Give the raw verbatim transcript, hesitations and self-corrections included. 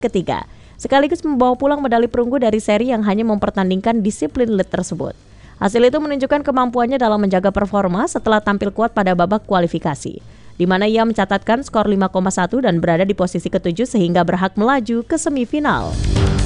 ketiga, sekaligus membawa pulang medali perunggu dari seri yang hanya mempertandingkan disiplin lead tersebut. Hasil itu menunjukkan kemampuannya dalam menjaga performa setelah tampil kuat pada babak kualifikasi, di mana ia mencatatkan skor lima koma satu dan berada di posisi ketujuh sehingga berhak melaju ke semifinal.